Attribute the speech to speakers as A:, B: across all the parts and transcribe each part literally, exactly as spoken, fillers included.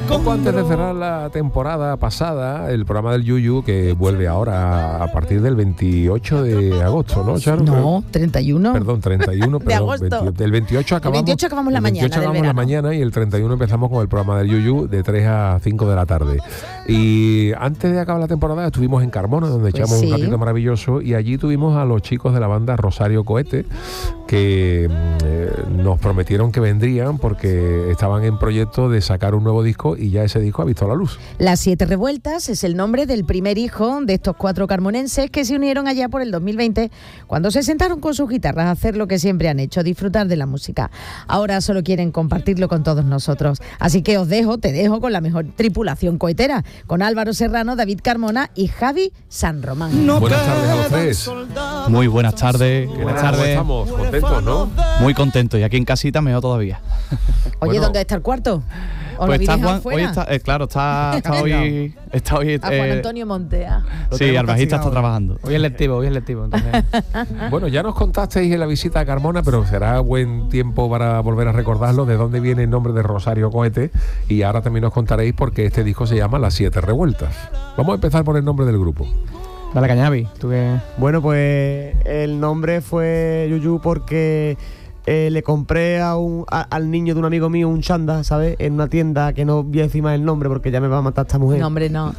A: Poco antes de cerrar la temporada pasada, el programa del Yuyu, que vuelve ahora a partir del veintiocho de agosto, ¿no, Charo?
B: No, treinta y uno.
A: Perdón, treinta y uno,
B: de
A: perdón,
B: agosto.
A: veinte, del veintiocho acabamos,
B: el veintiocho acabamos la
A: el
B: mañana.
A: veintiocho acabamos la mañana y el treinta y uno empezamos con el programa del Yuyu de tres a cinco de la tarde. Y antes de acabar la temporada estuvimos en Carmona, donde
B: Pues
A: echamos
B: sí.
A: un ratito maravilloso, y allí tuvimos a los chicos de la banda Rosario Cohete, que eh, nos prometieron que vendrían porque estaban en proyecto de sacar un nuevo disco y ya ese disco ha visto la luz.
B: Las Siete Revueltas es el nombre del primer hijo de estos cuatro carmonenses que se unieron allá por el dos mil veinte, cuando se sentaron con sus guitarras a hacer lo que siempre han hecho, disfrutar de la música. Ahora solo quieren compartirlo con todos nosotros. Así que os dejo, te dejo con la mejor tripulación cohetera, con Álvaro Serrano, David Carmona y Javi San Román.
A: No buenas tardes a los tres.
C: Muy buenas tardes. Buenas tardes.
A: Estamos contentos, ¿no?
C: Muy contentos, y aquí en casita mejor todavía.
B: Oye,
A: Bueno,
B: ¿dónde está el cuarto? ¿O
C: Pues
B: lo
C: está
B: habéis dejado
C: Juan,
B: fuera?
C: hoy está, eh, claro, está, está hoy, está hoy
B: A Juan
C: eh,
B: Antonio Montea.
C: sí, el bajista está trabajando.
D: Hoy es lectivo, hoy es lectivo. Entonces...
A: Bueno, ya nos contasteis en la visita a Carmona, pero será buen tiempo para volver a recordarlo, de dónde viene el nombre de Rosario Cohete, y ahora también nos contaréis por qué este disco se llama Las Siete Revueltas. Vamos a empezar por el nombre del grupo.
D: Dale, Cañavi, tú que...
E: Bueno, pues el nombre fue Yuyu porque eh, le compré a un, a, al niño de un amigo mío un chanda, ¿sabes? En una tienda que no voy a decir más el nombre porque ya me va a matar esta mujer.
B: No, hombre, no.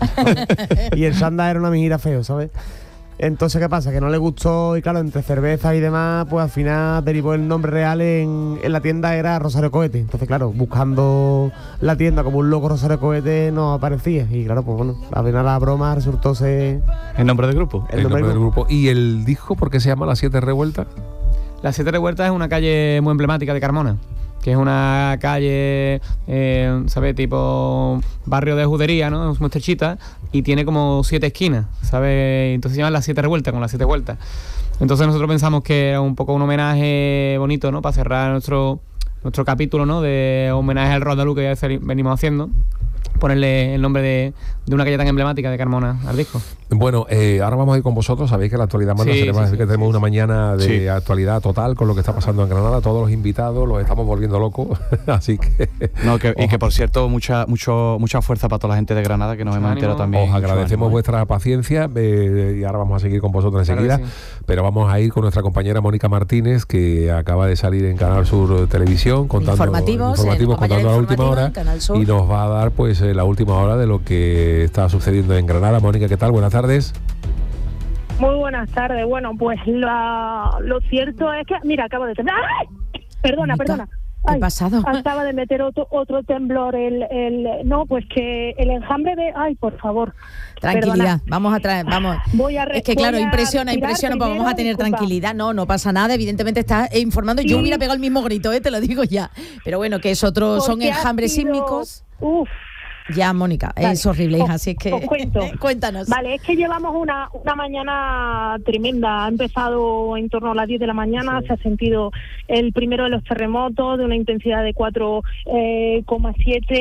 E: Y el chanda era una mijita feo, ¿sabes? Entonces, ¿qué pasa? Que no le gustó y claro, entre cerveza y demás, pues al final derivó el nombre real en, en la tienda, era Rosario Cohete. Entonces, claro, buscando la tienda como un loco Rosario Cohete no aparecía. Y claro, pues bueno, al final la broma resultó ser...
C: ¿El nombre del grupo?
A: El, el nombre, nombre del grupo. ¿Y el disco por qué se llama Las Siete Revueltas?
D: Las Siete Revueltas es una calle muy emblemática de Carmona, que es una calle, eh, ¿sabes? Tipo barrio de judería, ¿no? Es muy estrechita y tiene como siete esquinas, ¿sabes? Entonces se llama Las Siete Revueltas, con las siete vueltas. Entonces nosotros pensamos que era un poco un homenaje bonito, ¿no? Para cerrar nuestro, nuestro capítulo, ¿no? De homenaje al Rock que ya venimos haciendo. Ponerle el nombre de, de una calle tan emblemática de Carmona al disco.
A: Bueno, eh, ahora vamos a ir con vosotros. Sabéis que la actualidad manda,
D: sí,
A: sí, sí, que tenemos una mañana de
C: sí.
A: actualidad total con lo que está pasando en Granada. Todos los invitados los estamos volviendo locos, así que...
C: No, que, y que por cierto, mucha mucho mucha fuerza para toda la gente de Granada, que nos hemos enterado también.
A: Os agradecemos
C: ánimo,
A: vuestra paciencia eh, y ahora vamos a seguir con vosotros enseguida,
D: claro sí.
A: Pero vamos a ir con nuestra compañera Mónica Martínez, que acaba de salir en Canal Sur Televisión contando
B: informativos,
A: informativos contando la última hora y nos va a dar pues eh, la última hora de lo que está sucediendo en Granada. Mónica, ¿qué tal? Buenas tardes.
F: Muy buenas tardes. Bueno, pues la, lo cierto es que... Mira, acabo de tener... ¡Ay! Perdona,
B: Mónica,
F: perdona.
B: ¿qué
F: Ay,
B: ha pasado?
F: Acaba de meter otro otro temblor. El, el No, pues que el enjambre de... Ay, por favor.
B: Tranquilidad,
F: Perdona.
B: vamos a traer, vamos.
F: Voy a re,
B: es que claro,
F: voy a
B: impresiona,
F: respirar
B: impresiona, pues vamos a tener
F: primero,
B: tranquilidad. No, no pasa nada, evidentemente estás informando.
F: Sí.
B: Yo hubiera pegado el mismo grito, ¿eh? Te lo digo ya. Pero bueno, que es otro, son
F: Porque ha
B: enjambres
F: sido-
B: sísmicos.
F: Uf.
B: Ya, Mónica,
F: Vale,
B: es horrible, hija,
F: os-
B: así es que
F: os cuento.
B: cuéntanos.
F: Vale, es que llevamos una, una mañana tremenda. Ha empezado en torno a las diez de la mañana, sí. Se ha sentido el primero de los terremotos de una intensidad de cuatro coma siete